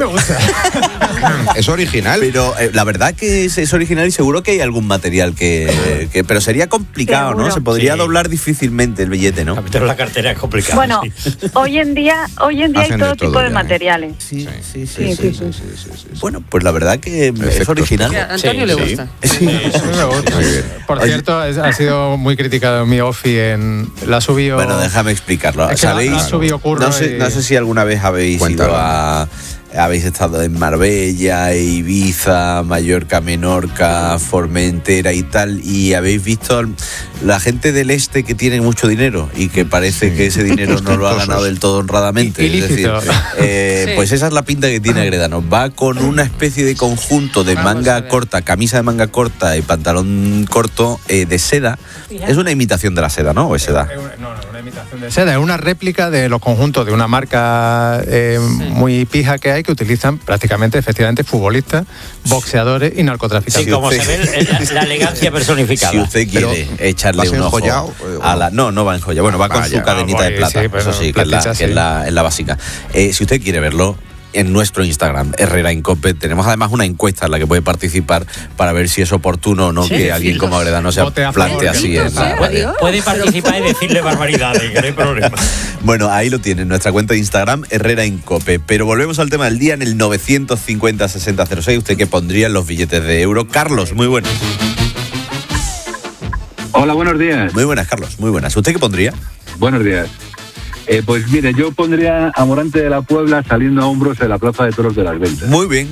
Me gusta. Es original. Pero la verdad que es original y seguro que hay algún material que pero sería complicado, Seguro. ¿no? Se podría doblar difícilmente el billete, ¿no? Pero la cartera es complicada. Bueno, sí. hoy en día hay Hacen todo de todo tipo de ya, materiales. Sí. Sí. Bueno, pues la verdad que es Efectos. original. A Antonio le gusta. Me gusta. Muy bien. Por cierto, ha sido muy criticado mi Ofi la ha subido. Bueno, déjame explicarlo. Es que ¿Sabéis? la ha subido Curro No sé si alguna vez habéis Cuéntalo. habéis estado en Marbella, Ibiza, Mallorca, Menorca, Formentera y tal, y habéis visto la gente del este que tiene mucho dinero y que parece que ese dinero no lo ha ganado del todo honradamente. Es decir, Ilícito. pues esa es la pinta que tiene Agredano. Va con una especie de conjunto de Vamos a manga ver. corta, camisa de manga corta y pantalón corto de seda. Es una imitación de la seda, ¿no? ¿O es seda? No, una imitación de seda. Es una réplica de los conjuntos de una marca muy pija que hay, que utilizan prácticamente, efectivamente, futbolistas, boxeadores y narcotraficantes. Sí, como se ve, la elegancia personificada. Si usted quiere echarle ¿vas un ojo enjollado, a la... No va enjollado. Bueno, va con Vaya. su cadenita de plata. Sí, pero eso sí, que es platita, sí. la básica. Si usted quiere verlo, en nuestro Instagram, Herrera Incope, tenemos además una encuesta en la que puede participar para ver si es oportuno o no Sí, que alguien como Agredano se Vote a favor. plantee así en la radio. Puede participar y decirle barbaridades, que no hay problema. Bueno, ahí lo tienen, nuestra cuenta de Instagram, Herrera Incope. Pero volvemos al tema del día en el 950-6006. ¿Usted qué pondría en los billetes de euro? Carlos, muy buenas. Hola, buenos días. Muy buenas, Carlos, muy buenas. ¿Usted qué pondría? Buenos días. Pues mire, yo pondría a Morante de la Puebla saliendo a hombros en la Plaza de Toros de las Ventas. Muy bien,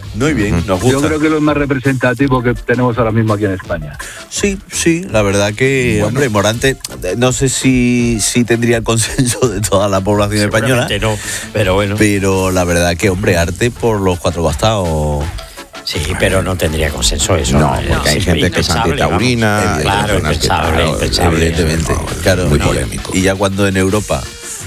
nos gusta. Yo creo que es lo más representativo que tenemos ahora mismo aquí en España. Sí, la verdad que, hombre, Morante, no sé si tendría el consenso de toda la población española. No, pero bueno. Pero la verdad que, hombre, arte por los cuatro bastados. Sí, pero no tendría consenso eso. No, porque hay gente que es antitaurina. vamos. Claro, hay personas que, impensable. Evidentemente. Claro, muy y- polémico. Y ya cuando en Europa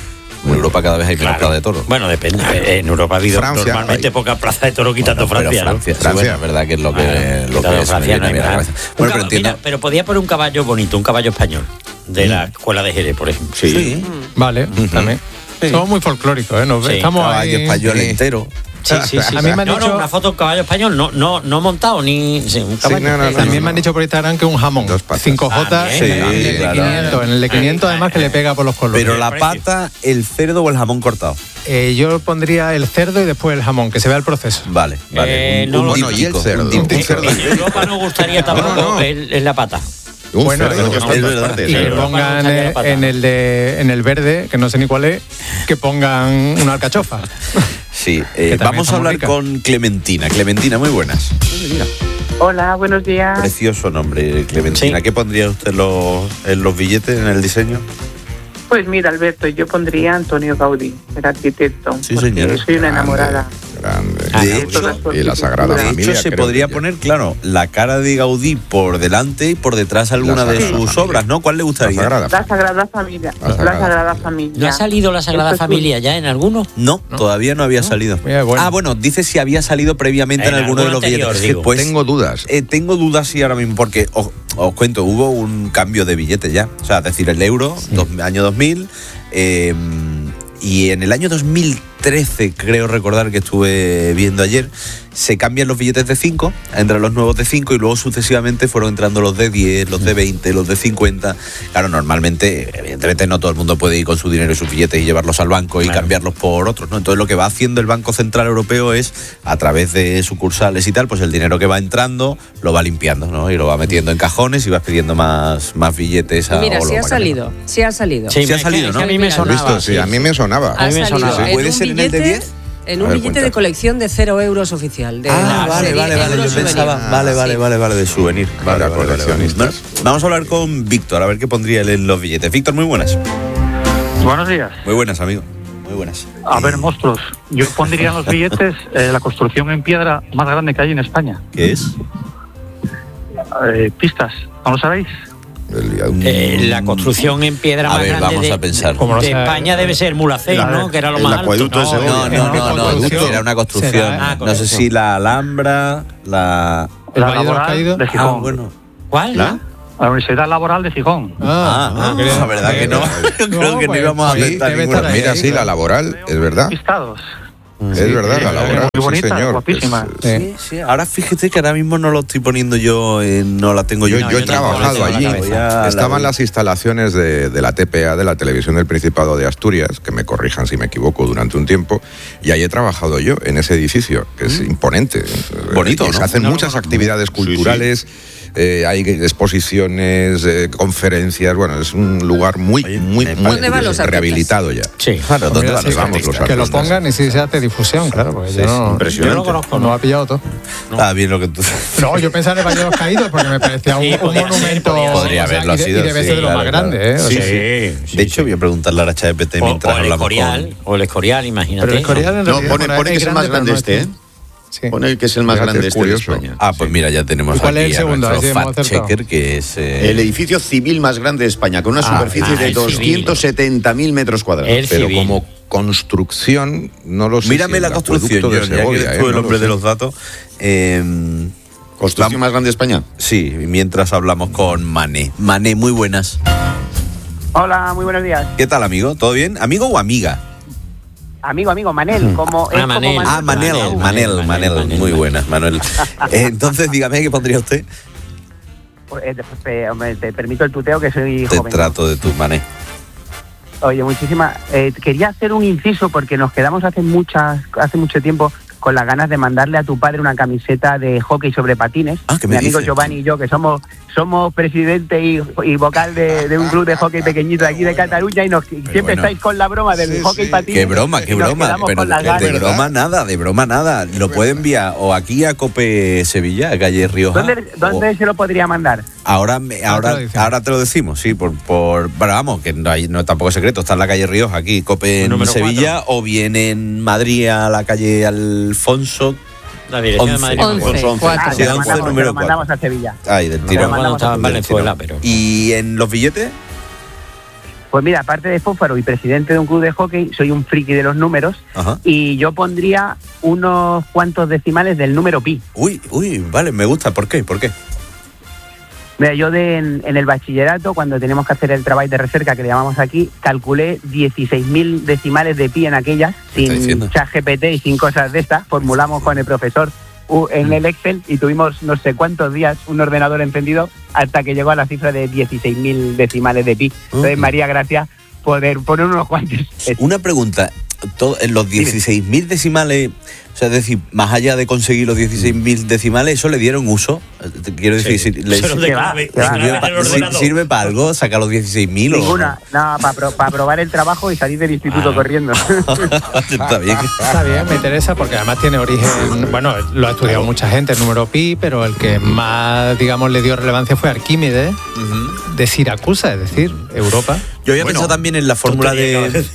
cada vez hay menos plaza de toro. Bueno, depende. En Europa ha habido Francia, normalmente hay. poca plaza de toro quitando Bueno, pero Francia, ¿no? sí, bueno, es verdad que es lo que, lo Quitando que se me Francia viene no hay a mí a la más. cabeza. Bueno, pero entiendo. Mira, pero podía poner un caballo bonito, un caballo español, de la escuela de Jerez, por ejemplo. Sí, Vale, también. Somos muy folclóricos, ¿eh? Sí, Estamos caballo ahí. español entero. Sí. A mí me han dicho- una foto de un caballo español, no montado, ni sí, un caballo. no, no, También me han dicho por Instagram que un jamón. Dos patas. 5J También, en el de claro. 500. En el de 500 además que le pega por los colores. Pero la precio. pata, el cerdo o el jamón cortado. Yo pondría el cerdo y después el jamón, que se vea el proceso. Vale. no lo- Bueno, y el cerdo. un cerdo. En Europa no gustaría tampoco No. es la pata. Un Bueno, cerdo que es está en todas verdad. partes, Y es que verdad. pongan Vamos a la pata. en el verde, que no sé ni cuál es, que pongan una alcachofa. Sí, también vamos está a muy hablar rica. con Clementina. Clementina, muy buenas. Hola, buenos días. Precioso nombre, Clementina. Sí. ¿Qué pondría usted en los billetes, en el diseño? Pues mira, Alberto, yo pondría a Antonio Gaudí, el arquitecto. Sí, porque señora. soy una enamorada. Grande. De de todas hecho, sus y la Sagrada arquitecturas. De Familia, hecho, se creo podría que ya. poner, claro, la cara de Gaudí por delante y por detrás alguna de Sagrada sus Familia. obras, ¿no? ¿Cuál le La gustaría? Sagrada. La Sagrada Familia. La La Sagrada. Sagrada Familia. ¿No ha salido la Sagrada Esto es Familia ya en alguno? No, todavía no había salido. Mira, bueno. Ah, bueno, dice si había salido previamente en En alguno de los algún anterior, billetes. digo. Pues, Tengo dudas. tengo dudas sí ahora mismo, porque os cuento, hubo un cambio de billete ya. O sea, es decir, el euro, año 2000, y en el año 2013, creo recordar que estuve viendo ayer, se cambian los billetes de 5, entran los nuevos de 5 y luego sucesivamente fueron entrando los de 10, los de 20, los de 50. Claro, normalmente, evidentemente no todo el mundo puede ir con su dinero y sus billetes y llevarlos al banco y cambiarlos por otros, ¿no? Entonces lo que va haciendo el Banco Central Europeo es, a través de sucursales y tal, pues el dinero que va entrando lo va limpiando, ¿no? Y lo va metiendo en cajones y va pidiendo más billetes a... Mira, o sí lo ha va salido, sí ha salido. Sí, ha es salido, que ¿no? a mí me ¿Has sonaba. ¿Visto? Sí, a mí me sonaba. A mí me Ha salido sonaba. en ¿Puede un ser en el de billete- 10? En A un ver, billete cuenta. de colección de 0 euros oficial. De la Vale, serie vale, Euro yo Souvenir. pensaba, vale, de souvenir. Vale, Para coleccionistas. Bueno, vamos a hablar con Víctor, a ver qué pondría él en los billetes. Víctor, muy buenas. Buenos días. Muy buenas, amigo. Muy buenas. A ver, monstruos. Yo pondría en los billetes la construcción en piedra más grande que hay en España. ¿Qué es? Pistas, ¿no lo sabéis? La construcción en piedra A más ver, grande vamos de, a pensar. Como no de sea- España debe ser Mulacén, ¿no? Que era lo el más alto. acueducto de Segovia. No, era una construcción. Será, No sé si la Alhambra, la... ¿El La Valle de los laboral Caídos? de Gijón. bueno. ¿Cuál? ¿La? La Universidad Laboral de Gijón. La verdad que no. Yo creo que no íbamos a pues, aceptar debe ninguna. estar ahí. Mira, sí, la laboral, es verdad. Pistados. Es verdad, a la hora. Muy Sí, bonita, señor. guapísima. Sí, sí. Ahora fíjate que ahora mismo no lo estoy poniendo yo, no la tengo yo. Yo he trabajado allí. Estaban las instalaciones de la TPA, de la Televisión del Principado de Asturias, que me corrijan si me equivoco, durante un tiempo, y ahí he trabajado yo, en ese edificio, que es imponente. Bonito, ¿no? Se hacen muchas actividades culturales. Hay exposiciones, conferencias, bueno, es un lugar muy ¿Dónde van los rehabilitado ya. Sí. Claro, ¿dónde Mira, van sí, los vamos artistas? los que lo artistas. pongan y si se hace difusión, claro, porque Sí, yo no, impresionante. yo no lo conozco, no ha pillado todo. Está bien lo que tú... No, yo pensaba en el Valle de los Caídos porque me parecía Sí, un podría ser, monumento. podría haberlo y sido, debe sí, ser de lo claro, más claro. grande, ¿eh? O Sí, sea, sí. De hecho, voy a preguntarle a la ChatGPT mientras O el hablamos Escorial, o el Escorial, imagínate. Pero el Escorial en No, realidad, pone bueno, que es el más grande pero no este, ¿eh? Sí. Pone que es el más Fíjate, grande es este de curioso. España. Ah, pues mira, ya tenemos ¿Y cuál aquí es el segundo? a A ver si nuestro hemos acertado. fact-checker, que es... El edificio civil más grande de España, con una superficie de el civil. 270.000 metros cuadrados. El Pero civil. como construcción, no lo sé. Mírame si la el construcción, acueducto de John, ya que Segovia, eres tú el no lo hombre de sé. los datos. ¿Construcción más grande de España? Sí, mientras hablamos con Mané. Mané, muy buenas. Hola, muy buenos días. ¿Qué tal, amigo? ¿Todo bien? ¿Amigo o amiga? Amigo, Manel. Como, es como Manel. Ah, Manel. Manel. Muy buenas, Manuel. Entonces, dígame, ¿qué pondría usted? Hombre, te permito el tuteo que soy Te joven. trato de tu Mané. Oye, muchísimas. Quería hacer un inciso porque nos quedamos hace mucho tiempo con las ganas de mandarle a tu padre una camiseta de hockey sobre patines. Ah, ¿qué me Mi amigo dices? Giovanni y yo, que somos presidente y vocal de un club de hockey pequeñito de aquí de Cataluña y siempre bueno. estáis con la broma del hockey patines. Qué broma, y nos quedamos pero con las ganas. de broma nada. Lo puede enviar o aquí a Cope Sevilla, a calle Rioja. ¿Dónde se lo podría mandar? Ahora te lo decimos, sí, bueno, vamos, que no tampoco es secreto, está en la calle Rioja, aquí, Cope en Número Sevilla, o bien en Madrid a la calle Alfonso. La dirección de 11. Madrid. 11, 4. Sí, 11, te número lo mandamos a Sevilla. Ay, del Pero tirón. mandamos estaba en Del Valenzuela, tirón. pero... ¿Y en los billetes? Pues mira, aparte de fósforo y presidente de un club de hockey, soy un friki de los números. Ajá. Y yo pondría unos cuantos decimales del número pi. Uy, vale, me gusta. ¿Por qué? Mira, yo en el bachillerato, cuando teníamos que hacer el trabajo de recerca, que le llamamos aquí, calculé 16.000 decimales de pi en aquellas, ¿Qué estás sin diciendo? ChatGPT y sin cosas de estas. Formulamos con el profesor en el Excel y tuvimos no sé cuántos días un ordenador encendido hasta que llegó a la cifra de 16.000 decimales de pi. Entonces, María, gracias poder poner unos cuantos. Una pregunta. En los 16.000 decimales, o sea, es decir, más allá de conseguir los 16.000 decimales, ¿eso le dieron uso? Quiero decir, Sí. Eso de clave, ¿sirve para algo sacar los 16.000? Ninguna, no, para probar el trabajo y salir del instituto corriendo. Está bien. Está bien, me interesa porque además tiene origen, bueno, lo ha estudiado mucha gente, el número pi, pero el que más, digamos, le dio relevancia fue Arquímedes de Siracusa, es decir, Europa. Yo había pensado también en la fórmula de...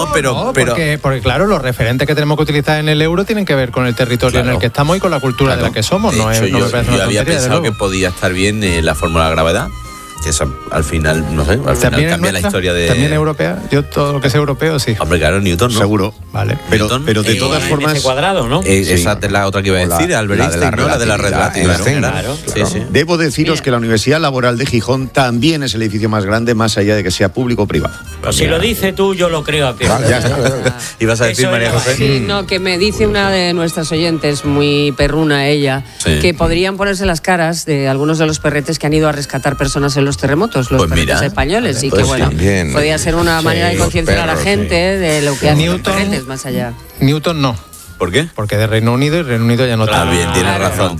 Porque claro, los referentes que tenemos que utilizar en el euro tienen que ver con el territorio en el que estamos y con la cultura de la que somos. De hecho, no me parece una yo había tontería, desde pensado que luego. podía estar bien la fórmula de la gravedad, que esa, al final, no sé, al final ¿También es cambia la nuestra? historia de... ¿También europea? Yo todo lo que sea europeo, sí. Hombre, claro, Newton, ¿no? Seguro. Vale. Pero Newton, de todas formas... cuadrado, ¿no? Esa es la otra que iba a O la- decir, Albert la de la Einstein, ¿no? La de la relatividad, relatividad. Claro, Sí, sí. Debo deciros que la Universidad Laboral de Gijón también es el edificio más grande, más allá de que sea público o privado. Pues si lo dices tú, yo lo creo a pie. Ya está. ¿Ibas a decir, Eso María era- José? Sí, no, que me dice una de nuestras oyentes, muy perruna ella, Sí. que podrían ponerse las caras de algunos de los perretes que han ido a rescatar personas en los terremotos, los Pues perretes mira, españoles, y pues que bueno, también. podría ser una manera de los concienciar a la perros, gente de lo que hacen los Newton- perretes más allá. Newton no, ¿Por qué? porque de Reino Unido y Reino Unido ya no Está está. bien, tienes razón.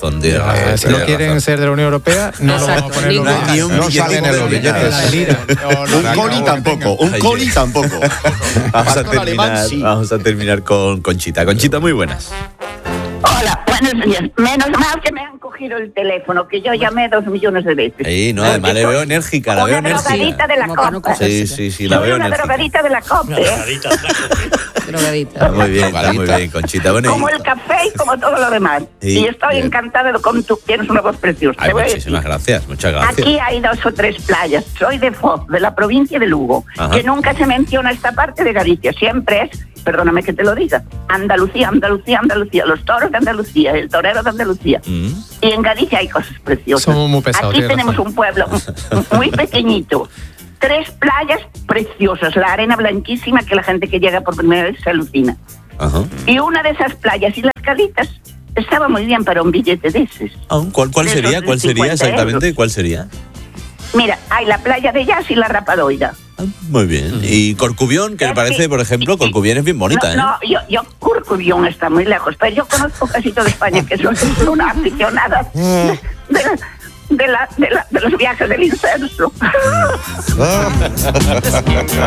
Si no quieren ser de la Unión Europea, no lo vamos a poner en los Exacto, billetes. ningún No salen en los billete. billetes. La lira. Un coli tampoco, un coli tampoco. Pastor alemán, sí. Vamos a terminar con Conchita. Conchita, muy buenas. Hola, buenos días. Menos mal que me han cogido el teléfono, que yo llamé 2 millones de veces. Sí, no, además le veo enérgica, la veo Una enérgica. drogadita de la Como para no copa. Sí, la Soy veo una enérgica. drogadita de la copa, ¿eh? Drogadita. Está muy bien, Conchita. Bueno, Como el café y como todo lo demás. Sí, Y estoy bien. encantada con tu... Tienes una voz preciosa. Ay, Te voy a muchísimas decir. gracias, muchas gracias. Aquí hay 2 o 3 playas. Soy de Foz, de la provincia de Lugo, Ajá. que nunca se menciona esta parte de Galicia. Siempre es, perdóname que te lo diga, Andalucía, Andalucía, Andalucía. Los toros de Andalucía, el torero de Andalucía. Mm. Y en Galicia hay cosas preciosas. Somos muy pesados, Aquí tienes tenemos razón. un pueblo muy pequeñito. 3 playas preciosas. La arena blanquísima que la gente que llega por primera vez se alucina. Ajá. Y una de esas playas y las calitas estaba muy bien para un billete de esos. ¿Cuál sería? ¿Cuál sería exactamente? Euros. ¿Cuál sería? Mira, hay la playa de Jazz y la Rapadoira. Muy bien. Y Corcubión, que me parece, por ejemplo, Corcubión es bien bonita, No, yo Corcubión está muy lejos, pero yo conozco casi toda España, que soy una aficionada de los viajes del incenso.